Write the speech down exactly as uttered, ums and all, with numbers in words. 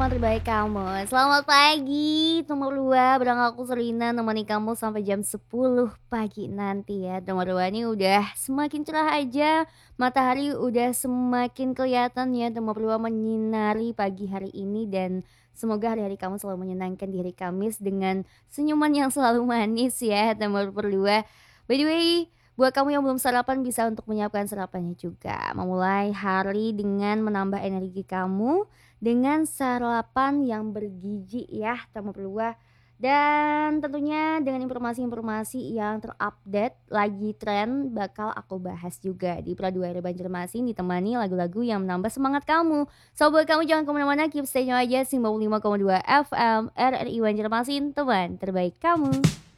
teman terbaik kamu. Selamat pagi, nomor dua bareng aku Serina nemani kamu sampai jam sepuluh pagi nanti ya. Nomor dua ini udah semakin cerah aja, matahari udah semakin kelihatan ya. Nomor dua menyinari pagi hari ini dan semoga hari-hari kamu selalu menyenangkan di hari Kamis dengan senyuman yang selalu manis ya. Nomor dua. By the way, buat kamu yang belum sarapan bisa untuk menyiapkan sarapannya juga. Memulai hari dengan menambah energi kamu dengan sarapan yang bergizi ya teman berdua. Dan tentunya dengan informasi-informasi yang terupdate lagi tren bakal aku bahas juga di Pradua Banjarmasin ditemani lagu-lagu yang menambah semangat kamu. So buat kamu jangan kemana-mana, keep stay aja sembilan puluh lima koma dua F M R R I Banjarmasin, teman terbaik kamu.